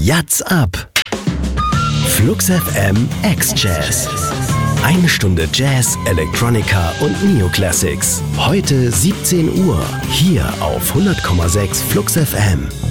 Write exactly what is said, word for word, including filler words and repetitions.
Yatz ab. Flux F M X-Jazz. Eine Stunde Jazz, Electronica und Neoclassics. Heute siebzehn Uhr. Hier auf hundert Komma sechs Flux F M.